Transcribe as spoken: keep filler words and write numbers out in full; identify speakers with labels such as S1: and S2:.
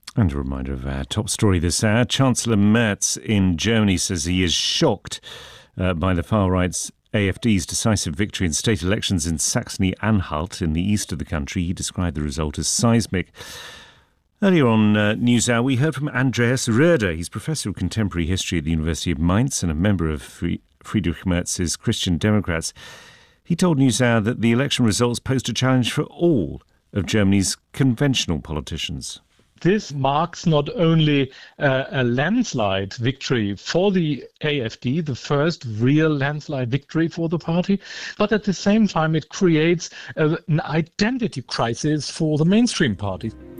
S1: And a reminder of our top story this hour. Chancellor Merz in Germany says he is shocked uh, by the far-right's AfD's decisive victory in state elections in Saxony-Anhalt in the east of the country. He described the result as seismic. Earlier on uh, NewsHour, we heard from Andreas Roeder. He's Professor of Contemporary History at the University of Mainz and a member of Friedrich Merz's Christian Democrats. He told NewsHour that the election results posed a challenge for all of Germany's conventional politicians.
S2: This marks not only uh, a landslide victory for the AfD, the first real landslide victory for the party, but at the same time it creates a, an identity crisis for the mainstream party.